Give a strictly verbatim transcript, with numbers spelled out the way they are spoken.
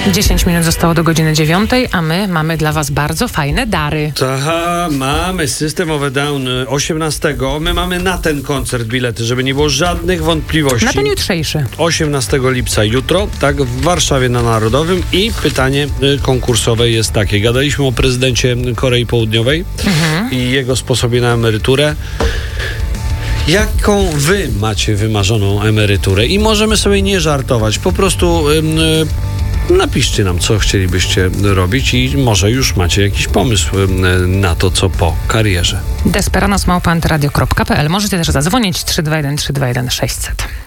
dziesięć minut zostało do godziny dziewiątej, a my mamy dla was bardzo fajne dary. Aha, mamy System of a Down osiemnastego. My mamy na ten koncert bilety, żeby nie było żadnych wątpliwości. Na ten jutrzejszy. osiemnastego lipca, jutro, tak, w Warszawie na Narodowym. I pytanie y, konkursowe jest takie. Gadaliśmy o prezydencie Korei Południowej mhm. i jego sposobie na emeryturę. Jaką wy macie wymarzoną emeryturę? I możemy sobie nie żartować. Po prostu y, y, napiszcie nam, co chcielibyście robić i może już macie jakiś pomysł y, na to, co po karierze. Desperanos małpa antyradio kropka p l. Możecie też zadzwonić trzy dwa jeden trzy dwa jeden sześćset.